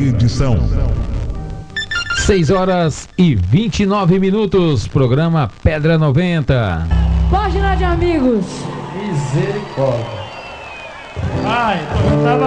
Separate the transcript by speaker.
Speaker 1: edição.
Speaker 2: 6h29, programa Pedra 90.
Speaker 3: Página de amigos.
Speaker 4: Misericórdia.
Speaker 5: Ai, tava